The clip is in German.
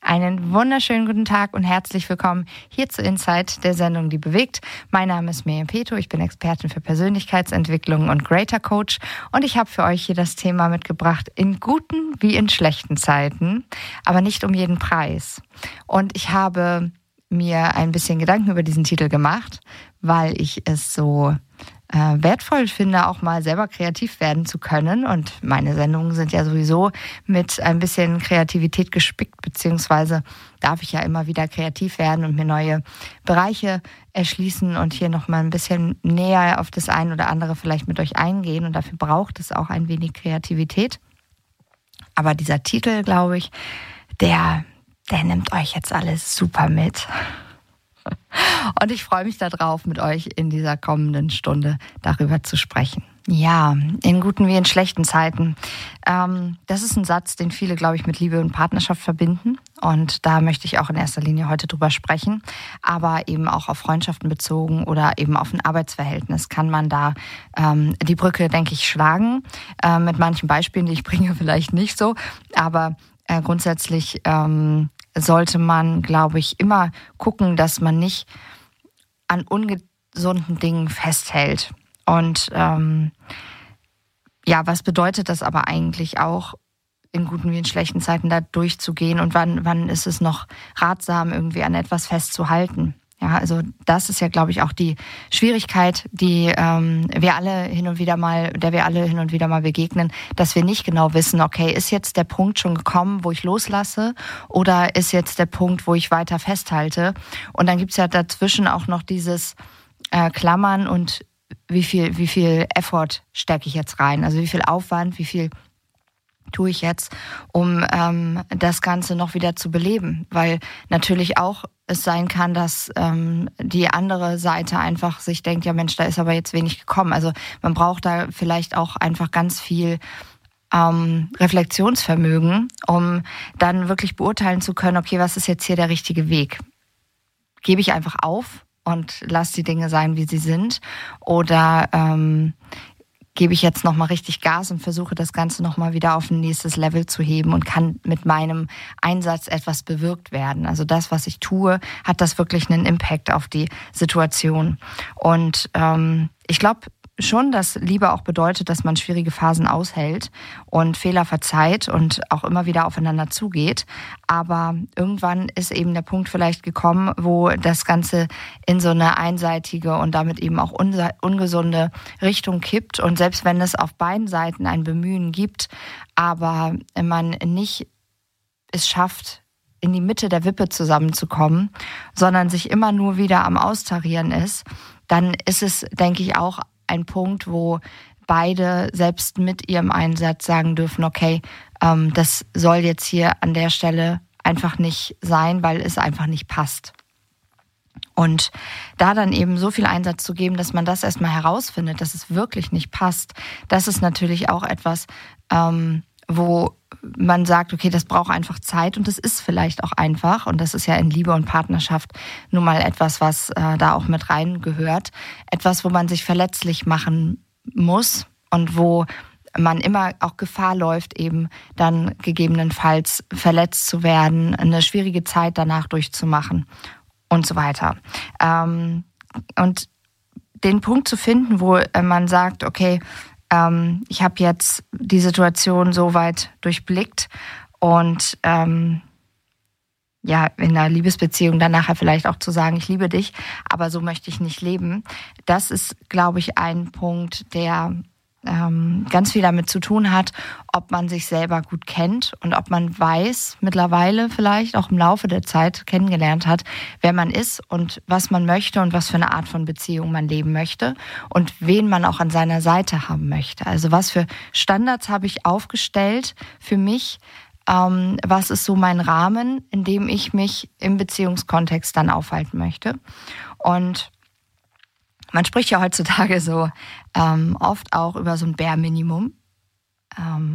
Einen wunderschönen guten Tag und herzlich willkommen hier zu Insight, der Sendung, die bewegt. Mein Name ist Miriam Peto, ich bin Expertin für Persönlichkeitsentwicklung und Greater Coach und ich habe für euch hier das Thema mitgebracht, in guten wie in schlechten Zeiten, aber nicht um jeden Preis. Und ich habe mir ein bisschen Gedanken über diesen Titel gemacht, weil ich es so wertvoll finde, auch mal selber kreativ werden zu können. Und meine Sendungen sind ja sowieso mit ein bisschen Kreativität gespickt, beziehungsweise darf ich ja immer wieder kreativ werden und mir neue Bereiche erschließen und hier nochmal ein bisschen näher auf das ein oder andere vielleicht mit euch eingehen. Und dafür braucht es auch ein wenig Kreativität. Aber dieser Titel, glaube ich, der nimmt euch jetzt alles super mit. Und ich freue mich darauf, mit euch in dieser kommenden Stunde darüber zu sprechen. Ja, in guten wie in schlechten Zeiten. Das ist ein Satz, den viele, glaube ich, mit Liebe und Partnerschaft verbinden. Und da möchte ich auch in erster Linie heute drüber sprechen. Aber eben auch auf Freundschaften bezogen oder eben auf ein Arbeitsverhältnis kann man da die Brücke, denke ich, schlagen. Mit manchen Beispielen, die ich bringe, vielleicht nicht so. Aber grundsätzlich sollte man, glaube ich, immer gucken, dass man nicht an ungesunden Dingen festhält. Und was bedeutet das aber eigentlich auch, in guten wie in schlechten Zeiten da durchzugehen? Und wann ist es noch ratsam, irgendwie an etwas festzuhalten? Ja, also das ist ja, glaube ich, auch die Schwierigkeit, der wir alle hin und wieder mal begegnen, dass wir nicht genau wissen, okay, ist jetzt der Punkt schon gekommen, wo ich loslasse, oder ist jetzt der Punkt, wo ich weiter festhalte? Und dann gibt's ja dazwischen auch noch dieses Klammern und wie viel Effort stecke ich jetzt rein? Also wie viel Aufwand, wie viel tue ich jetzt, um das Ganze noch wieder zu beleben? Weil natürlich auch es sein kann, dass die andere Seite einfach sich denkt, ja Mensch, da ist aber jetzt wenig gekommen. Also man braucht da vielleicht auch einfach ganz viel Reflexionsvermögen, um dann wirklich beurteilen zu können, okay, was ist jetzt hier der richtige Weg? Gebe ich einfach auf und lasse die Dinge sein, wie sie sind? Oder gebe ich jetzt nochmal richtig Gas und versuche das Ganze nochmal wieder auf ein nächstes Level zu heben und kann mit meinem Einsatz etwas bewirkt werden. Also das, was ich tue, hat das wirklich einen Impact auf die Situation. Und ich glaube schon, dass Liebe auch bedeutet, dass man schwierige Phasen aushält und Fehler verzeiht und auch immer wieder aufeinander zugeht. Aber irgendwann ist eben der Punkt vielleicht gekommen, wo das Ganze in so eine einseitige und damit eben auch ungesunde Richtung kippt. Und selbst wenn es auf beiden Seiten ein Bemühen gibt, aber man nicht es schafft, in die Mitte der Wippe zusammenzukommen, sondern sich immer nur wieder am Austarieren ist, dann ist es, denke ich, auch ein Punkt, wo beide selbst mit ihrem Einsatz sagen dürfen, okay, das soll jetzt hier an der Stelle einfach nicht sein, weil es einfach nicht passt. Und da dann eben so viel Einsatz zu geben, dass man das erstmal herausfindet, dass es wirklich nicht passt, das ist natürlich auch etwas, wo man sagt, okay, das braucht einfach Zeit, und das ist vielleicht auch einfach, und das ist ja in Liebe und Partnerschaft nun mal etwas, was da auch mit rein gehört, etwas, wo man sich verletzlich machen muss und wo man immer auch Gefahr läuft, eben dann gegebenenfalls verletzt zu werden, eine schwierige Zeit danach durchzumachen und so weiter. Und den Punkt zu finden, wo man sagt, okay, ich habe jetzt die Situation so weit durchblickt und in einer Liebesbeziehung dann nachher vielleicht auch zu sagen, ich liebe dich, aber so möchte ich nicht leben. Das ist, glaube ich, ein Punkt, der ganz viel damit zu tun hat, ob man sich selber gut kennt und ob man weiß, mittlerweile vielleicht auch im Laufe der Zeit kennengelernt hat, wer man ist und was man möchte und was für eine Art von Beziehung man leben möchte und wen man auch an seiner Seite haben möchte. Also was für Standards habe ich aufgestellt für mich, was ist so mein Rahmen, in dem ich mich im Beziehungskontext dann aufhalten möchte. Und man spricht ja heutzutage so oft auch über so ein Bare Minimum.